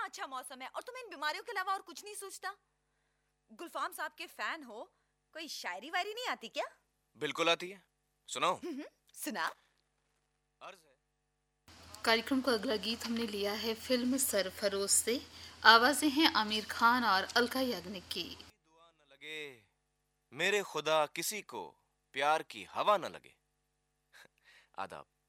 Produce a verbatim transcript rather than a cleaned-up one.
अच्छा मौसम है और तुम्हें इन बीमारियों के अलावा और कुछ नहीं सूझता? गुलफाम साहब के फैन हो, कोई शायरी वायरी नहीं आती क्या? बिल्कुल आती है, सुनाओ। सुना। अर्ज है। कार्यक्रम का अगला गीत हमने लिया है फिल्म सरफरोश से। आवाजें हैं आमिर खान और अलका याग्निक की। दुआ न लगे मेरे खुदा किसी को, प्यार की हवा न लगे। आदाब।